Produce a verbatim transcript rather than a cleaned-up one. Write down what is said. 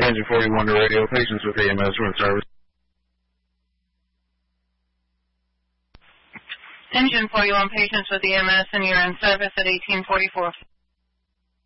Engine forty-one to radio, patients with A M S room service. Engine forty-one, patients with E M S, and you're in service at eighteen forty-four.